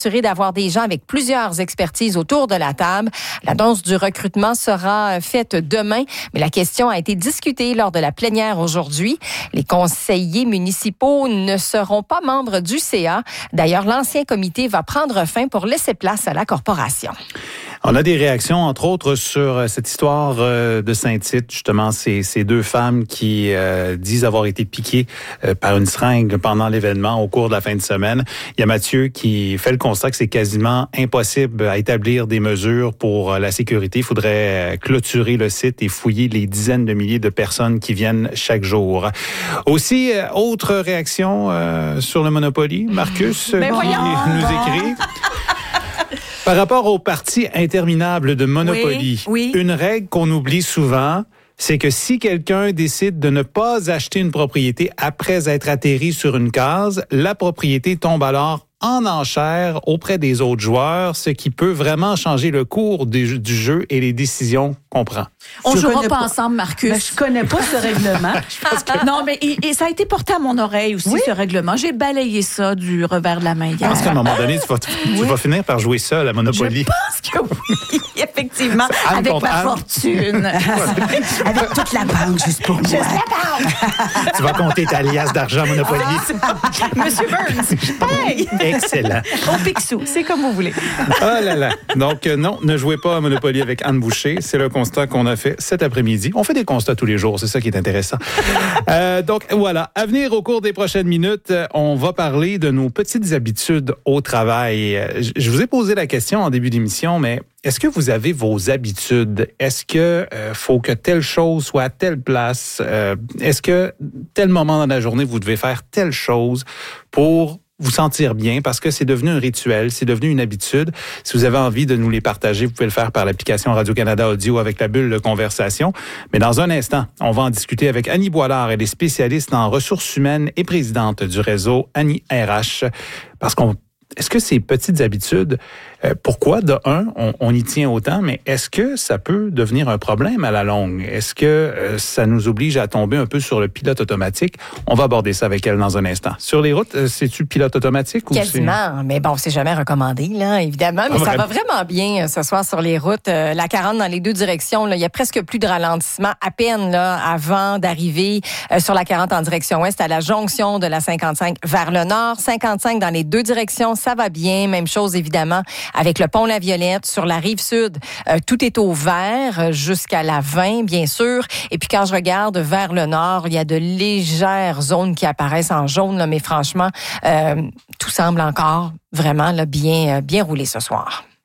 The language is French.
s'assurer d'avoir des gens avec plusieurs expertises autour de la table. L'annonce du recrutement sera faite demain, mais la question a été discutée lors de la plénière aujourd'hui. Les conseillers municipaux ne seront pas membres du CA. D'ailleurs, l'ancien comité va prendre fin pour laisser place à la corporation. On a des réactions, entre autres, sur cette histoire de Saint-Tite, justement, ces deux femmes qui disent avoir été piquées par une seringue pendant l'événement au cours de la fin de semaine. Il y a Mathieu qui fait le constat que c'est quasiment impossible à établir des mesures pour la sécurité. Il faudrait clôturer le site et fouiller les dizaines de milliers de personnes qui viennent chaque jour. Aussi, autre réaction sur le Monopoly, Marcus qui nous écrit... Par rapport au parti interminable de Monopoly, oui. Une règle qu'on oublie souvent, c'est que si quelqu'un décide de ne pas acheter une propriété après être atterri sur une case, la propriété tombe alors en enchère auprès des autres joueurs, ce qui peut vraiment changer le cours du jeu et les décisions qu'on prend. On ne jouera pas ensemble, Marcus. Mais je connais pas ce règlement. Non, mais et ça a été porté à mon oreille aussi, ce règlement. J'ai balayé ça du revers de la main hier. Je pense qu'à un moment donné, tu vas finir par jouer seul à Monopoly. Je pense que oui, effectivement. Anne avec contre ma Anne. fortune. Avec toute la banque, juste pour moi. Tu vas compter ta liasse d'argent Monopoly. Monsieur Burns, hey! Excellent. Au Picsou, c'est comme vous voulez. Oh là là. Donc, non, ne jouez pas à Monopoly avec Anne Boucher. C'est le constat qu'on a fait cet après-midi. On fait des constats tous les jours, c'est ça qui est intéressant. Donc, voilà. À venir au cours des prochaines minutes, on va parler de nos petites habitudes au travail. Je vous ai posé la question en début d'émission, mais est-ce que vous avez vos habitudes? Est-ce que faut que telle chose soit à telle place? Est-ce que tel moment dans la journée, vous devez faire telle chose pour vous sentir bien parce que c'est devenu un rituel, c'est devenu une habitude. Si vous avez envie de nous les partager, vous pouvez le faire par l'application Radio-Canada Audio avec la bulle de conversation. Mais dans un instant, on va en discuter avec Annie Boilard. Elle est spécialiste en ressources humaines et présidente du réseau Annie RH. Parce est-ce que ces petites habitudes, pourquoi, de un, on y tient autant, mais est-ce que ça peut devenir un problème à la longue? Est-ce que ça nous oblige à tomber un peu sur le pilote automatique? On va aborder ça avec elle dans un instant. Sur les routes, c'est-tu pilote automatique? Quasiment, mais bon, c'est jamais recommandé, là, évidemment. Mais ça va vraiment bien ce soir sur les routes. La 40 dans les deux directions, là, il y a presque plus de ralentissement à peine là, avant d'arriver sur la 40 en direction ouest à la jonction de la 55 vers le nord. 55 dans les deux directions, ça va bien. Même chose, évidemment, avec le pont La Violette sur la rive sud. Tout est au vert jusqu'à la 20, bien sûr. Et puis, quand je regarde vers le nord, il y a de légères zones qui apparaissent en jaune, là, mais franchement, tout semble encore vraiment là, bien roulé ce soir.